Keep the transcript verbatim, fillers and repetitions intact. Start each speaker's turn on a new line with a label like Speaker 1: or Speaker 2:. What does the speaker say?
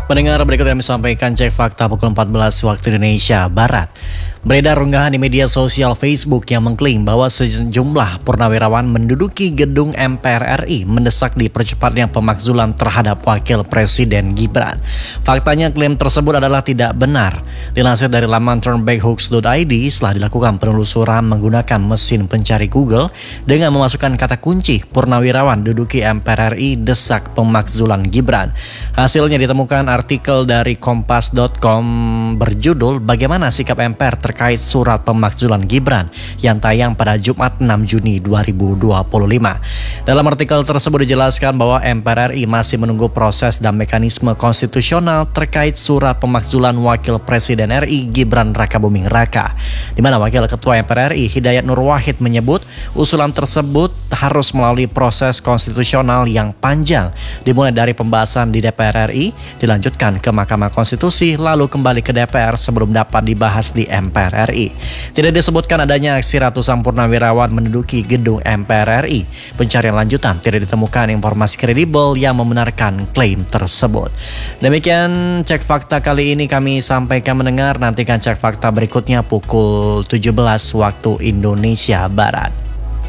Speaker 1: Pendengar, berikut yang disampaikan cek fakta pukul empat belas waktu Indonesia Barat. Beredar unggahan di media sosial Facebook yang mengklaim bahwa sejumlah purnawirawan menduduki gedung M P R R I mendesak dipercepatnya pemakzulan terhadap Wakil Presiden Gibran. Faktanya klaim tersebut adalah tidak benar. Dilansir dari laman turnbackhoax dot i d, setelah dilakukan penelusuran menggunakan mesin pencari Google dengan memasukkan kata kunci purnawirawan duduki M P R R I desak pemakzulan Gibran. Hasilnya ditemukan artikel dari kompas dot com berjudul "Bagaimana Sikap M P R terkait Surat Pemakzulan Gibran" yang tayang pada Jumat enam Juni dua ribu dua puluh lima. Dalam artikel tersebut dijelaskan bahwa M P R R I masih menunggu proses dan mekanisme konstitusional terkait Surat Pemakzulan Wakil Presiden R I Gibran Rakabuming Raka, di mana Wakil Ketua M P R R I Hidayat Nur Wahid menyebut usulan tersebut harus melalui proses konstitusional yang panjang, dimulai dari pembahasan di D P R R I, dilanjutkan ke Mahkamah Konstitusi, lalu kembali ke D P R sebelum dapat dibahas di M P R R I. Tidak disebutkan adanya aksi ratusan purnawirawan menduduki gedung M P R R I. Pencarian lanjutan tidak ditemukan informasi kredibel yang membenarkan klaim tersebut. Demikian cek fakta kali ini kami sampaikan mendengar. Nantikan cek fakta berikutnya pukul tujuh belas waktu Indonesia Barat.